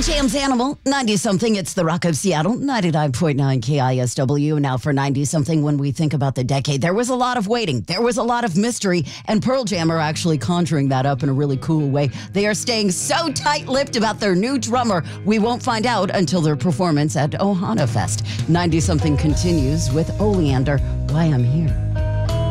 Jam's Animal, 90-something. It's the Rock of Seattle, 99.9 KISW. Now for 90-something, when we think about the decade, there was a lot of waiting. There was a lot of mystery, and Pearl Jam are actually conjuring that up in a really cool way. They are staying so tight-lipped about their new drummer, we won't find out until their performance at Ohana Fest. 90-something continues with Oleander, Why I'm Here.